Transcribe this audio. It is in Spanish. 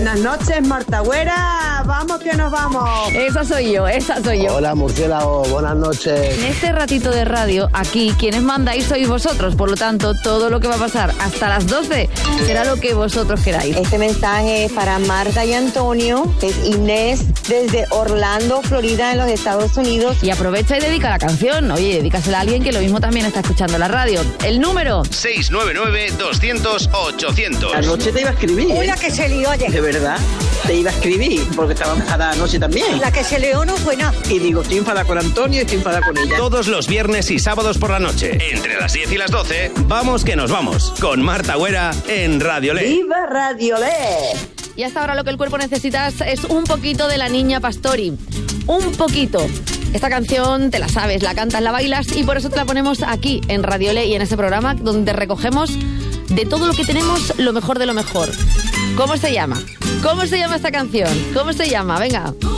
Buenas noches, Marta Güera. Vamos que nos vamos. Esa soy yo. Hola, murciélago, buenas noches. En este ratito de radio, aquí, quienes mandáis sois vosotros. Por lo tanto, todo lo que va a pasar hasta las 12 será lo que vosotros queráis. Este mensaje es para Marta y Antonio, que es Inés, desde Orlando, Florida, en los Estados Unidos. Y aprovecha y dedica la canción. Oye, dedícasela a alguien que lo mismo también está escuchando la radio. El número 699-200-800. Anoche te iba a escribir. Una que se lió ayer. De verdad, te iba a escribir, porque estaba enfadada anoche también. La que se lió no fue nada. Y digo, estoy enfadada con Antonio y estoy enfadada con ella. Todos los viernes y sábados por la noche, entre las 10 y las 12, vamos que nos vamos, con Marta Güera en Radio Le. ¡Viva Radio Le! Y hasta ahora lo que el cuerpo necesita es un poquito de la Niña Pastori. Un poquito. Esta canción te la sabes, la cantas, la bailas y por eso te la ponemos aquí en Radio Le y en ese programa donde recogemos de todo lo que tenemos lo mejor de lo mejor. ¿Cómo se llama? ¿Cómo se llama esta canción? ¿Cómo se llama? Venga.